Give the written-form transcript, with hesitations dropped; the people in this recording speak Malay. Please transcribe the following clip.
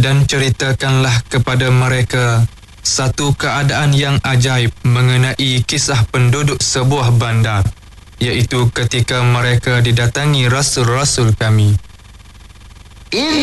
Dan ceritakanlah kepada mereka satu keadaan yang ajaib mengenai kisah penduduk sebuah bandar, iaitu ketika mereka didatangi rasul-rasul kami.